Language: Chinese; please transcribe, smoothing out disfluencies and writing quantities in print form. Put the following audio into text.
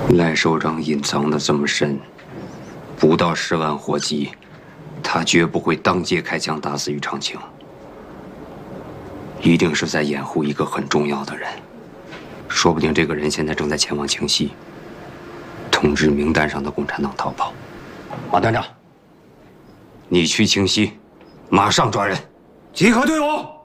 赖首长隐藏的这么深，不到10万火急，他绝不会当街开枪打死于长青，一定是在掩护一个很重要的人。说不定这个人现在正在前往清溪，通知名单上的共产党逃跑。 马团长， 你去清溪，马上抓人。 集合队伍。